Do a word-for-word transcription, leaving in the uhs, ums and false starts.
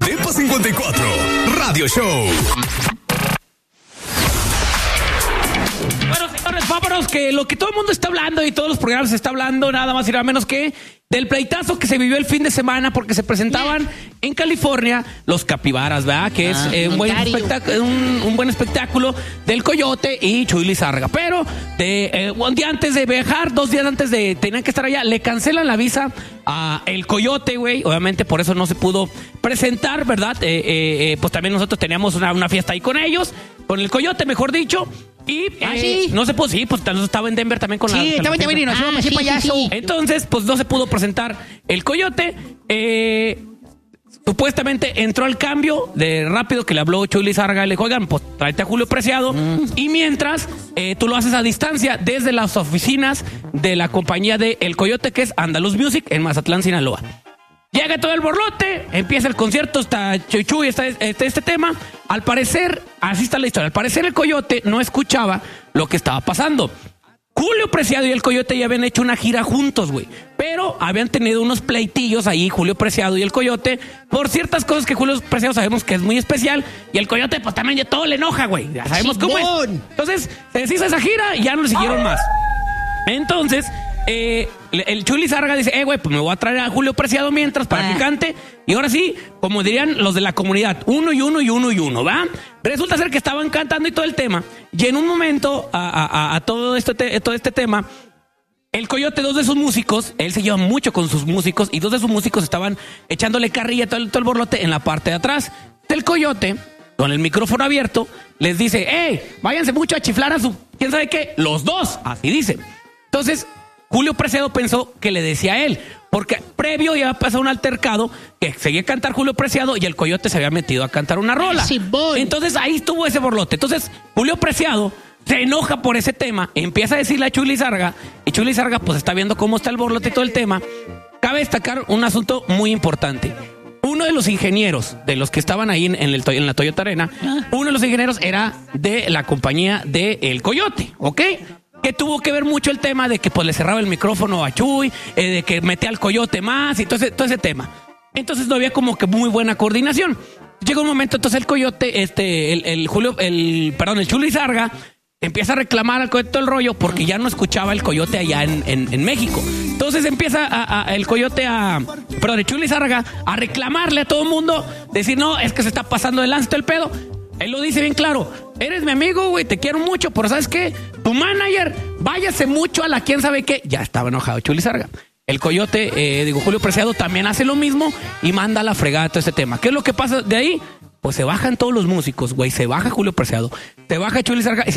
Depa cincuenta y cuatro, Radio Show. Bueno, señores, vámonos, que lo que todo el mundo está hablando y todos los programas se está hablando, nada más y nada menos que del pleitazo que se vivió el fin de semana porque se presentaban en California los Capibaras, ¿verdad? Que Ah, es eh, un, buen Ontario. espectáculo, un, un buen espectáculo del Coyote y Chuy Lizárraga. Pero de, eh, un día antes de viajar, dos días antes de tener que estar allá, le cancelan la visa a el Coyote, güey. Obviamente por eso no se pudo presentar, ¿verdad? Eh, eh, eh, pues también nosotros teníamos una, una fiesta ahí con ellos, con el Coyote, mejor dicho. Y ¿Ah, eh, sí? no se pudo, sí, pues nosotros estaba en Denver también con la... Sí, con estaba la en Denver y nos fiesta. íbamos así sí, payaso. sí, sí. Entonces, pues no se pudo presentar el Coyote. Eh, supuestamente entró al cambio de rápido que le habló Chuy Lizárraga. Le dijo, oigan, pues tráete a Julio Preciado. Mm. Y mientras, eh, tú lo haces a distancia desde las oficinas de la compañía de El Coyote, que es Andaluz Music en Mazatlán, Sinaloa. Llega todo el borlote, empieza el concierto, está Chuy Chuy, está este, este tema. Al parecer, así está la historia, al parecer el Coyote no escuchaba lo que estaba pasando. Julio Preciado y el Coyote ya habían hecho una gira juntos, güey. Pero habían tenido unos pleitillos ahí, Julio Preciado y el Coyote, por ciertas cosas que Julio Preciado sabemos que es muy especial. Y el Coyote, pues también ya todo le enoja, güey. Ya sabemos cómo es. ¡Chingón! Entonces, se deshizo esa gira y ya no le siguieron más. Entonces, eh, el Chuy Lizárraga dice, eh, güey, pues me voy a traer a Julio Preciado mientras para Ah. que cante. Y ahora sí, como dirían los de la comunidad, uno y uno y uno y uno, ¿va? Resulta ser que estaban cantando y todo el tema. Y en un momento, a, a- a todo, este te- todo este tema, el Coyote, dos de sus músicos, él se lleva mucho con sus músicos, y dos de sus músicos estaban echándole carrilla todo el, todo el borlote en la parte de atrás. El Coyote, con el micrófono abierto, les dice, hey, váyanse mucho a chiflar a su... ¿Quién sabe qué? Los dos, así dice. Entonces, Julio Preciado pensó que le decía a él, porque previo ya pasó un altercado que seguía a cantar Julio Preciado y el Coyote se había metido a cantar una rola. sí, voy. Entonces ahí estuvo ese borlote. Entonces Julio Preciado se enoja por ese tema, empieza a decirle a Chuy Lizárraga, y Chuy Lizárraga pues está viendo cómo está el borlote y todo el tema. Cabe destacar un asunto muy importante. Uno de los ingenieros, de los que estaban ahí en, en el, en la Toyota Arena, uno de los ingenieros era de la compañía de El Coyote, ¿ok? Que tuvo que ver mucho el tema de que pues le cerraba el micrófono a Chuy, eh, de que metía al Coyote más y todo ese, todo ese tema. Entonces no había como que muy buena coordinación. Llega un momento, entonces el Coyote, este, el, el Julio, el, perdón, el Chuy Lizárraga empieza a reclamar al Coyote todo el rollo porque ya no escuchaba el Coyote allá en, en, en México. Entonces empieza a, a, el Coyote a, perdón, el Chuy Lizárraga a reclamarle a todo el mundo, decir, no, es que se está pasando de lanza todo el pedo. Él lo dice bien claro, eres mi amigo, güey, te quiero mucho, pero ¿sabes qué? Tu manager, váyase mucho a la quién sabe qué. Ya estaba enojado Chuy Lizárraga. El Coyote, eh, digo, Julio Preciado también hace lo mismo y manda a la fregada todo este tema. ¿Qué es lo que pasa de ahí? Pues se bajan todos los músicos, güey, se baja Julio Preciado, se baja Chuy Lizárraga y